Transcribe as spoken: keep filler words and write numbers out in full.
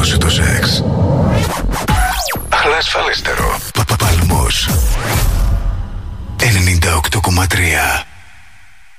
σου το σεξ. Αλλά ασφαλέστερο. Παπαπαλμός. ενενήντα οκτώ κόμμα τρία.